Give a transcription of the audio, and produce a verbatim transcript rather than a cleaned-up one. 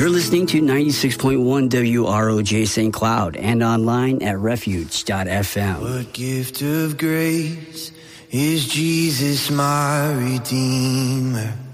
You're listening to ninety-six point one W R O J Saint Cloud and online at refuge dot f m. What gift of grace is Jesus my Redeemer?